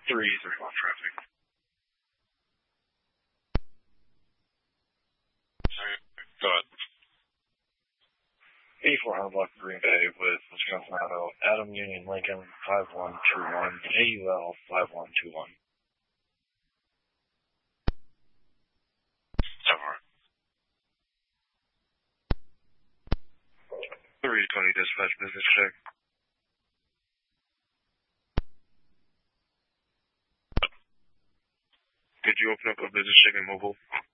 331 traffic. Go ahead. 8400 block Green Bay with Wisconsin Auto, Adam Union Lincoln 5121, AUL 5121. 320 dispatch business check. Did you open up a business check in mobile?